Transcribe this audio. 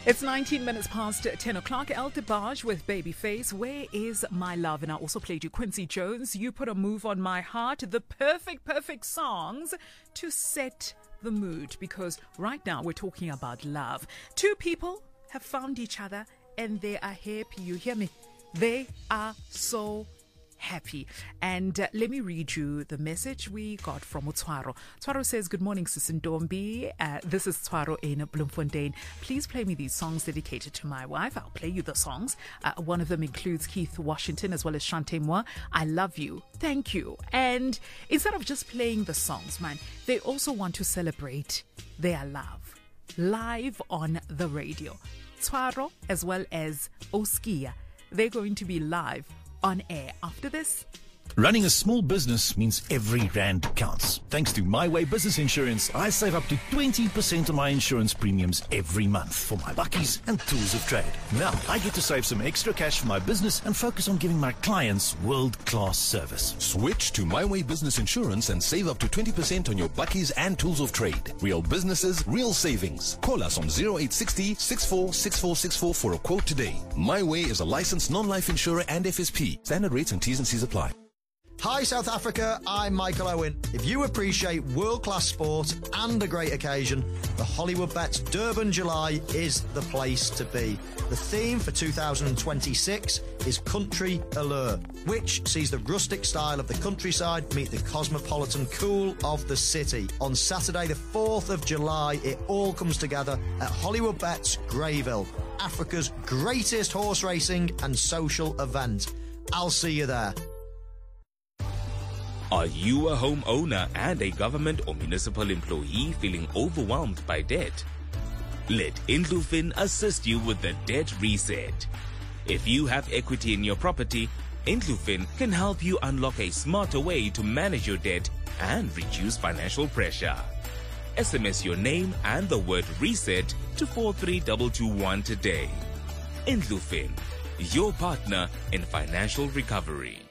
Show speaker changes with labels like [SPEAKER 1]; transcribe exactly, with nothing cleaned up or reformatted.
[SPEAKER 1] It's nineteen minutes past ten o'clock. El DeBarge with Babyface. Where is my love? And I also played you Quincy Jones. You Put a Move on My Heart. The perfect, perfect songs to set the mood. Because right now we're talking about love. Two people have found each other and they are happy. You hear me? They are so happy. And uh, let me read you the message we got from Utwaro. Utwaro says, good morning, Sis Ntombi. Uh, this is Utwaro in Bloemfontein. Please play me these songs dedicated to my wife. I'll play you the songs. Uh, one of them includes Keith Washington as well as Chante Moi. I love you. Thank you. And instead of just playing the songs, man, they also want to celebrate their love live on the radio. Utwaro as well as Oskia, they're going to be live on air after this.
[SPEAKER 2] Running a small business means every rand counts. Thanks to My Way Business Insurance, I save up to twenty percent of my insurance premiums every month for my buckies and tools of trade. Now I get to save some extra cash for my business and focus on giving my clients world-class service.
[SPEAKER 3] Switch to My Way Business Insurance and save up to twenty percent on your buckies and tools of trade. Real businesses, real savings. Call us on zero eight six zero, six four six four six four for a quote today. My Way is a licensed non-life insurer and F S P. Standard rates and T's and C's apply.
[SPEAKER 4] Hi South Africa, I'm Michael Owen. If you appreciate world-class sport and a great occasion, the Hollywood Bets Durban July is the place to be. The theme for two thousand twenty-six is Country Allure, which sees the rustic style of the countryside meet the cosmopolitan cool of the city. On Saturday the fourth of July, it all comes together at Hollywood Bets Greyville, Africa's greatest horse racing and social event. I'll see you there.
[SPEAKER 5] Are you a homeowner and a government or municipal employee feeling overwhelmed by debt? Let Indlufin assist you with the debt reset. If you have equity in your property, Indlufin can help you unlock a smarter way to manage your debt and reduce financial pressure. S M S your name and the word reset to four three two two one today. Indlufin, your partner in financial recovery.